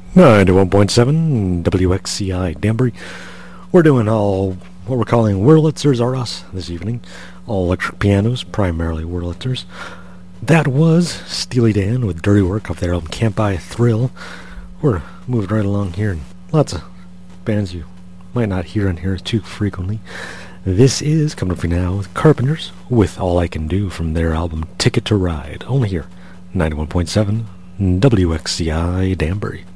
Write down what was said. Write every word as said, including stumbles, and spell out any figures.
ninety-one point seven W X C I Danbury. We're doing all what we're calling Wurlitzers R Us this evening. All electric pianos, primarily Wurlitzers. That was Steely Dan with Dirty Work off their album Can't Buy a Thrill. We're moving right along here, and lots of bands you might not hear on here too frequently. This is coming up for you now with Carpenters with All I Can Do from their album Ticket to Ride. Only here, ninety-one point seven W X C I Danbury.